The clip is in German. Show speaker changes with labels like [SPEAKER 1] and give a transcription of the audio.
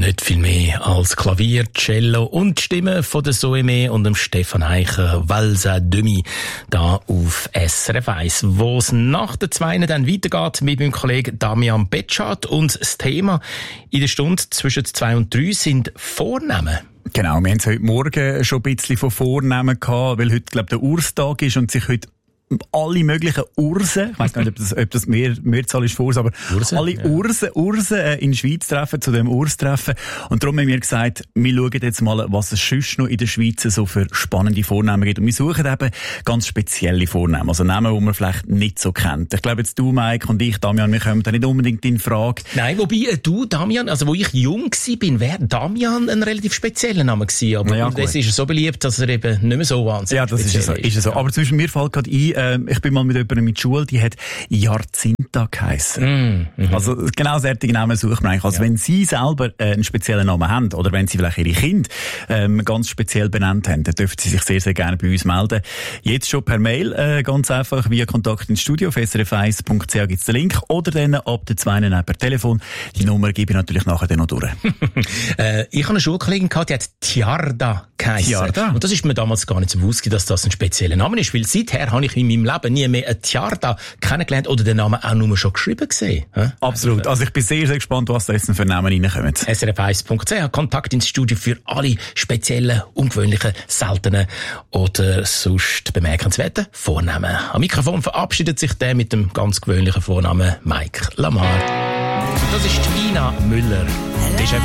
[SPEAKER 1] Nicht viel mehr als Klavier, Cello und die Stimme von der Soeme und dem Stefan Eicher, Valsa Demi, da auf SRF 1, wo es nach der 2 dann weitergeht mit meinem Kollegen Damian Betschart. Und das Thema in der Stunde zwischen 2 und 3 sind Vornamen.
[SPEAKER 2] Genau, wir haben es heute Morgen schon ein bisschen von Vornamen gehabt, weil heute, glaube ich, der Urstag ist und sich heute alle möglichen Ursen, ich weiss gar nicht, ob das Mehrzahl ist von Ursen, aber Ursen, alle Ursen in der Schweiz treffen, zu dem Urstreffen. Und darum haben wir gesagt, wir schauen jetzt mal, was es sonst noch in der Schweiz so für spannende Vornamen gibt. Und wir suchen eben ganz spezielle Vornamen, also Namen, die man vielleicht nicht so kennt. Ich glaube, jetzt du, Mike, und ich, Damian, wir kommen da nicht unbedingt in Frage.
[SPEAKER 1] Nein, wobei du, Damian, also wo ich jung war, wäre Damian ein relativ spezieller Name gewesen. Aber ja, jetzt ist er so beliebt, dass er eben nicht mehr so wahnsinnig
[SPEAKER 2] ja, das ist so. Aber zwischen mir fällt gerade ein, ich bin mal mit jemandem in der Schule, die hat Jacinta geheissen. Also genau solche Namen sucht man eigentlich. Also wenn Sie selber einen speziellen Namen haben oder wenn Sie vielleicht Ihre Kinder ganz speziell benannt haben, dann dürfen Sie sich sehr, sehr gerne bei uns melden. Jetzt schon per Mail, ganz einfach via Kontakt ins Studio auf srf1.ch gibt's den Link oder dann ab der 2 per Telefon. Die Nummer gebe ich natürlich nachher dann noch durch.
[SPEAKER 1] Ich habe eine Schulkollegin gehabt, die hat Tiarda geheissen. Tiarda? Und das ist mir damals gar nicht so bewusst, dass das ein spezieller Name ist, weil seither habe ich in meinem Leben nie mehr ein Tiarda kennengelernt oder den Namen auch nur schon geschrieben gesehen.
[SPEAKER 2] Absolut. Also ich bin sehr, sehr gespannt, was da jetzt für Namen reinkommen.
[SPEAKER 1] srf1.ch, Kontakt ins Studio für alle speziellen, ungewöhnlichen, seltenen oder sonst bemerkenswerten Vornamen. Am Mikrofon verabschiedet sich der mit dem ganz gewöhnlichen Vornamen Mike Lamar. Das ist Ina Müller. Déjà vu.